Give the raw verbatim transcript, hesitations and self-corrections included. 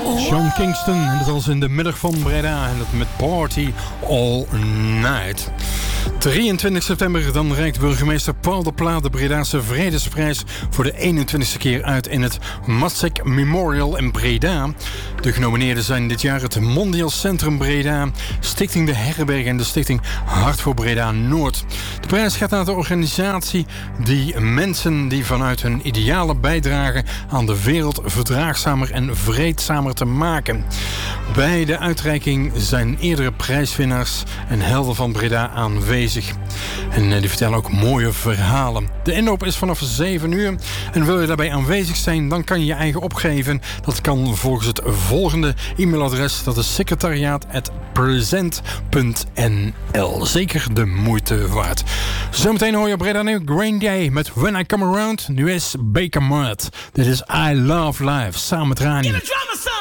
Sean Kingston, en dat was in de middag van Breda en dat met Party All Night. drieëntwintig september, dan reikt burgemeester Paul de Pla de Bredaanse Vredesprijs voor de eenentwintigste keer uit in het Matzek Memorial in Breda. De genomineerden zijn dit jaar het Mondial Centrum Breda, Stichting De Herberg en de Stichting Hart voor Breda Noord. De prijs gaat naar de organisatie die mensen die vanuit hun idealen bijdragen aan de wereld verdraagzamer en vreedzamer te maken. Bij de uitreiking zijn eerdere prijswinnaars en helden van Breda aanwezig. En die vertellen ook mooie verhalen. De inloop is vanaf zeven uur. En wil je daarbij aanwezig zijn, dan kan je je eigen opgeven. Dat kan volgens het volgende e-mailadres. Dat is secretariaat at present punt n l. Zeker de moeite waard. Zometeen hoor je op Breda nu Green Day met When I Come Around. Nu is Baker Mudd. Dit is I Love Life. Samen met Rani.